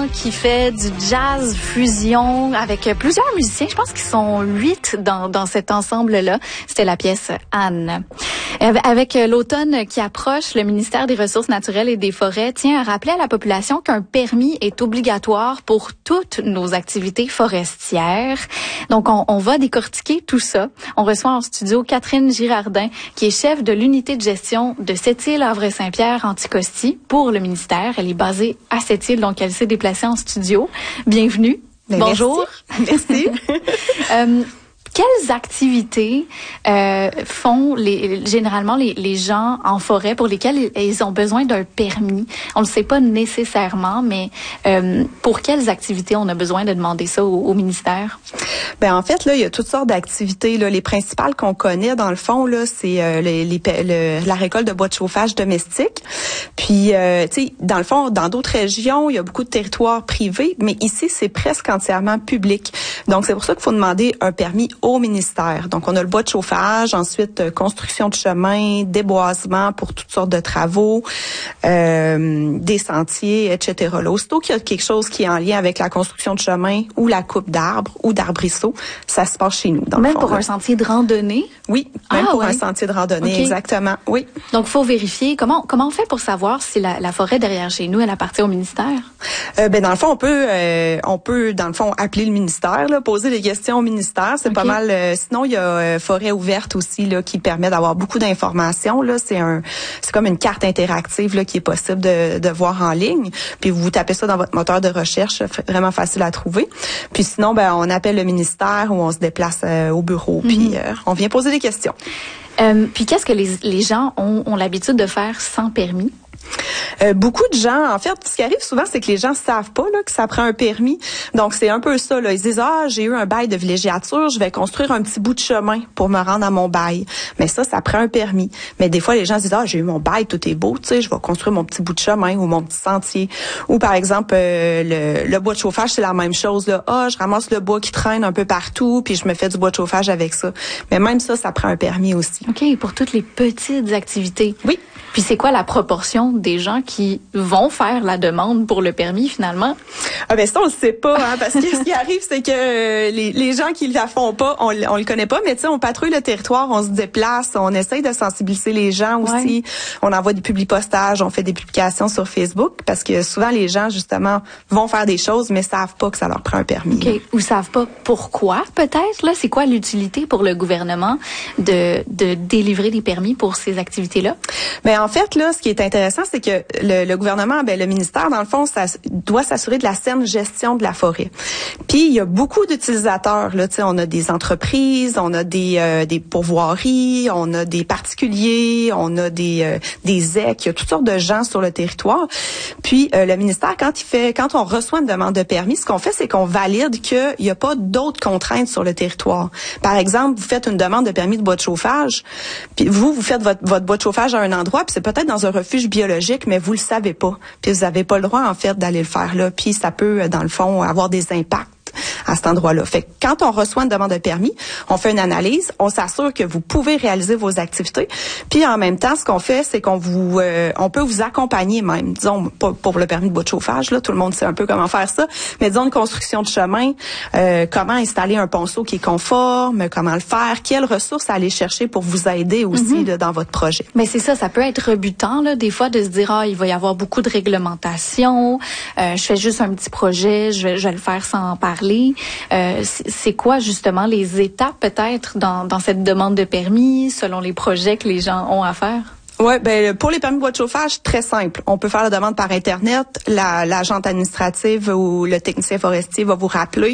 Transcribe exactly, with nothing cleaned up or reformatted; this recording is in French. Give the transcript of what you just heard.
Blanc qui fait du jazz fusion avec plusieurs musiciens. Je pense qu'ils sont huit dans, dans cet ensemble-là. C'était la pièce Anne. Avec l'automne qui approche, le ministère des Ressources naturelles et des Forêts tient à rappeler à la population qu'un permis est obligatoire pour toutes nos activités forestières. Donc, on, on va décortiquer tout ça. On reçoit en studio Catherine Girardin, qui est chef de l'unité de gestion de Sept-Îles-Havre-Saint-Pierre-Anticosti pour le ministère. Elle est basée à Sept-Îles, donc elle s'est déplacée en studio. Bienvenue. Ben, bonjour. Merci. Merci. euh, Quelles activités euh, font les, généralement les, les gens en forêt pour lesquels ils, ils ont besoin d'un permis? On ne le sait pas nécessairement, mais euh, pour quelles activités on a besoin de demander ça au, au ministère? Ben en fait là, il y a toutes sortes d'activités là. Les principales qu'on connaît dans le fond là, c'est euh, les, les, le, la récolte de bois de chauffage domestique. Puis euh, tu sais, dans le fond, dans d'autres régions, il y a beaucoup de territoires privés, mais ici c'est presque entièrement public. Donc c'est pour ça qu'il faut demander un permis au ministère. Donc, on a le bois de chauffage, ensuite euh, construction de chemin, déboisement pour toutes sortes de travaux, euh, des sentiers, et cetera. Là, aussitôt qu'il y a quelque chose qui est en lien avec la construction de chemin ou la coupe d'arbres ou d'arbrisseaux, ça se passe chez nous. Dans même le fond, pour là. un sentier de randonnée? Oui, même ah, pour ouais. un sentier de randonnée, okay. Exactement. Oui. Donc, il faut vérifier. Comment comment on fait pour savoir si la, la forêt derrière chez nous, elle appartient au ministère? Euh, ben dans le fond, on peut euh, on peut dans le fond appeler le ministère, là, poser des questions au ministère. C'est okay. Pas mal. Euh, sinon, il y a euh, Forêt ouverte aussi là qui permet d'avoir beaucoup d'informations. Là, c'est un c'est comme une carte interactive là qui est possible de, de voir en ligne. Puis vous tapez ça dans votre moteur de recherche, vraiment facile à trouver. Puis sinon, ben on appelle le ministère ou on se déplace euh, au bureau. Mm-hmm. Puis euh, on vient poser des questions. Euh, puis qu'est-ce que les, les gens ont, ont l'habitude de faire sans permis? Euh, beaucoup de gens, en fait, ce qui arrive souvent, c'est que les gens savent pas là que ça prend un permis. Donc, c'est un peu ça. Là. Ils disent, ah, j'ai eu un bail de villégiature, je vais construire un petit bout de chemin pour me rendre à mon bail. Mais ça, ça prend un permis. Mais des fois, les gens disent, ah, j'ai eu mon bail, tout est beau, tu sais, je vais construire mon petit bout de chemin ou mon petit sentier. Ou par exemple, euh, le, le bois de chauffage, c'est la même chose. Là. Ah, je ramasse le bois qui traîne un peu partout, puis je me fais du bois de chauffage avec ça. Mais même ça, ça prend un permis aussi. OK, pour toutes les petites activités. Oui. Puis c'est quoi la proportion des gens qui vont faire la demande pour le permis finalement? Ah ben ça on le sait pas hein, parce que ce qui arrive c'est que euh, les, les gens qui la font pas, on on le connaît pas, mais tu sais on patrouille le territoire, on se déplace, on essaye de sensibiliser les gens aussi. Ouais. On envoie des publi-postages, on fait des publications sur Facebook parce que souvent les gens justement vont faire des choses mais savent pas que ça leur prend un permis. OK, ou savent pas pourquoi peut-être là, c'est quoi l'utilité pour le gouvernement de de délivrer des permis pour ces activités-là? Ben en fait, là, ce qui est intéressant, c'est que le, le gouvernement, ben le ministère, dans le fond, ça doit s'assurer de la saine gestion de la forêt. Puis, il y a beaucoup d'utilisateurs. Là, tu sais, on a des entreprises, on a des euh, des pourvoiries, on a des particuliers, on a des euh, des E C, il y a toutes sortes de gens sur le territoire. Puis, euh, le ministère, quand il fait, quand on reçoit une demande de permis, ce qu'on fait, c'est qu'on valide qu'il n'y a pas d'autres contraintes sur le territoire. Par exemple, vous faites une demande de permis de bois de chauffage, puis vous, vous faites votre, votre bois de chauffage à un endroit, puis c'est peut-être dans un refuge biologique, mais vous le savez pas. Puis vous avez pas le droit, en fait, d'aller le faire là. Puis ça peut, dans le fond, avoir des impacts à cet endroit-là. Fait que quand on reçoit une demande de permis, on fait une analyse, on s'assure que vous pouvez réaliser vos activités. Puis en même temps, ce qu'on fait, c'est qu'on vous, euh, on peut vous accompagner même. Disons pour, pour le permis de bois de chauffage, là, tout le monde sait un peu comment faire ça. Mais disons une construction de chemin, euh, comment installer un ponceau qui est conforme, comment le faire, quelles ressources aller chercher pour vous aider aussi mm-hmm. là, dans votre projet. Mais c'est ça, ça peut être rebutant là, des fois de se dire ah il va y avoir beaucoup de réglementation, euh, je fais juste un petit projet, je vais, je vais le faire sans parler. Euh, c'est quoi justement les étapes peut-être dans, dans cette demande de permis selon les projets que les gens ont à faire? Ouais, ben pour les permis de bois de chauffage, très simple. On peut faire la demande par Internet. La l'agente administrative ou le technicien forestier va vous rappeler.